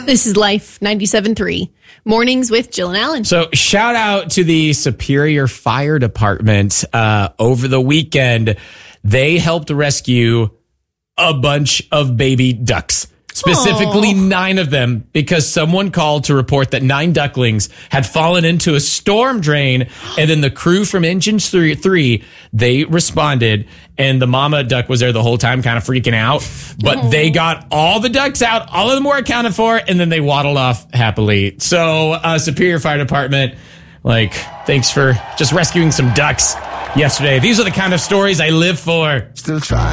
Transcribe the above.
This is Life 97.3. Mornings with Jill and Alan. So shout out to the Superior Fire Department. Over the weekend, they helped rescue a bunch of baby ducks. Specifically 9 of them, because someone called to report that 9 ducklings had fallen into a storm drain. And then the crew from Engine 3, they responded, and the mama duck was there the whole time kind of freaking out. But they got all the ducks out. All of them were accounted for, and then they waddled off happily. So Superior Fire Department, thanks for just rescuing some ducks yesterday. These are the kind of stories I live for. Still trying.